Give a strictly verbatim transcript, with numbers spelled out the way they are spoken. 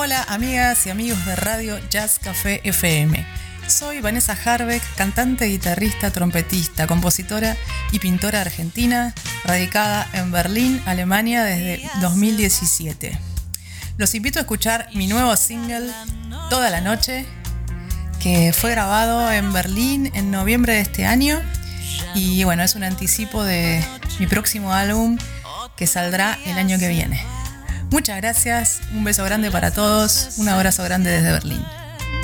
Hola amigas y amigos de Radio Jazz Café F M. Soy Vanessa Harbeck, cantante, guitarrista, trompetista, compositora y pintora argentina, radicada en Berlín, Alemania desde dos mil diecisiete. Los invito a escuchar mi nuevo single, Toda la Noche, que fue grabado en Berlín en noviembre de este año. Y bueno, es un anticipo de mi próximo álbum que saldrá el año que viene. Muchas gracias, un beso grande para todos, un abrazo grande desde Berlín.